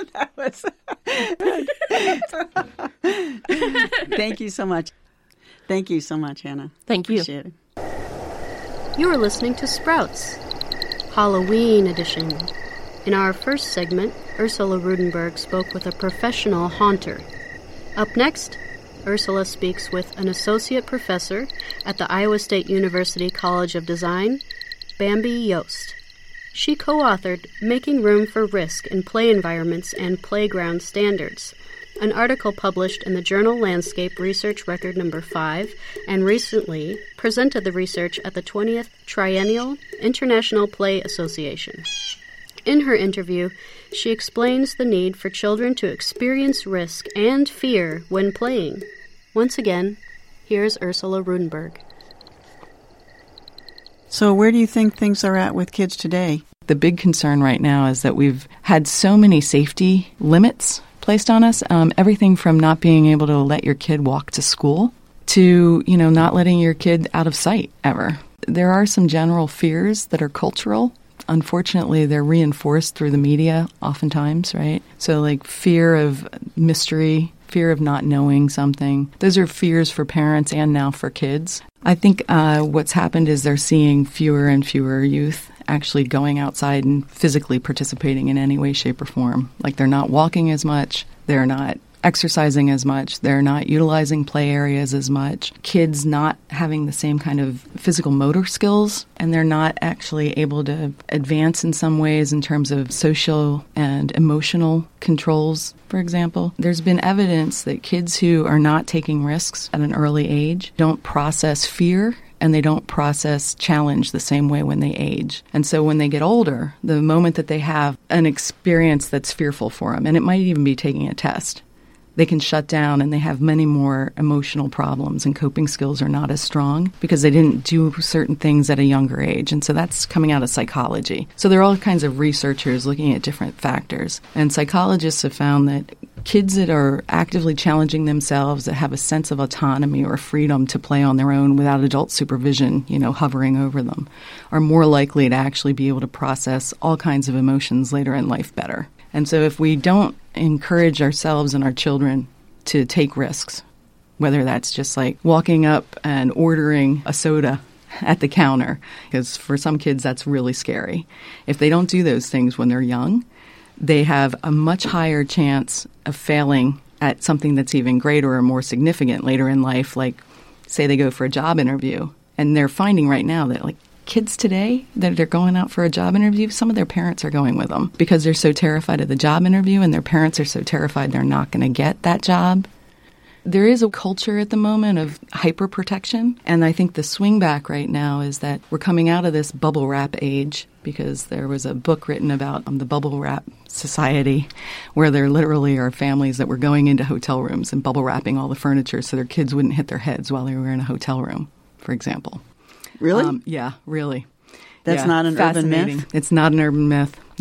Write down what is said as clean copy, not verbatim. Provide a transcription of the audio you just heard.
That was Thank you so much. Thank you so much, Hannah. Thank you. Appreciate it. You are listening to Sprouts, Halloween edition. In our first segment, Ursula Rudenberg spoke with a professional haunter. Up next, Ursula speaks with an associate professor at the Iowa State University College of Design, Bambi Yost. She co-authored Making Room for Risk in Play Environments and Playground Standards, an article published in the journal Landscape Research Record No. 5, and recently presented the research at the 20th Triennial International Play Association. In her interview, she explains the need for children to experience risk and fear when playing. Once again, here's Ursula Rudenberg. So where do you think things are at with kids today? The big concern right now is that we've had so many safety limits placed on us, everything from not being able to let your kid walk to school to, not letting your kid out of sight ever. There are some general fears that are cultural. Unfortunately, they're reinforced through the media oftentimes, right? So like fear of mystery, fear of not knowing something. Those are fears for parents and now for kids. I think what's happened is they're seeing fewer and fewer youth actually going outside and physically participating in any way, shape, or form. Like they're not walking as much, they're not exercising as much, they're not utilizing play areas as much, kids not having the same kind of physical motor skills, and they're not actually able to advance in some ways in terms of social and emotional controls, for example. There's been evidence that kids who are not taking risks at an early age don't process fear and they don't process challenge the same way when they age. And so when they get older, the moment that they have an experience that's fearful for them, and it might even be taking a test, they can shut down and they have many more emotional problems and coping skills are not as strong because they didn't do certain things at a younger age. And so that's coming out of psychology. So there are all kinds of researchers looking at different factors. And psychologists have found that kids that are actively challenging themselves, that have a sense of autonomy or freedom to play on their own without adult supervision, hovering over them, are more likely to actually be able to process all kinds of emotions later in life better. And so if we don't encourage ourselves and our children to take risks, whether that's just like walking up and ordering a soda at the counter, because for some kids that's really scary. If they don't do those things when they're young, they have a much higher chance of failing at something that's even greater or more significant later in life, like say they go for a job interview. And they're finding right now that like kids today that are going out for a job interview, some of their parents are going with them because they're so terrified of the job interview and their parents are so terrified they're not going to get that job. There is a culture at the moment of hyper-protection, and I think the swing back right now is that we're coming out of this bubble wrap age because there was a book written about the bubble wrap society where there literally are families that were going into hotel rooms and bubble wrapping all the furniture so their kids wouldn't hit their heads while they were in a hotel room, for example. Really? Yeah, really. That's not an urban myth? It's not an urban myth.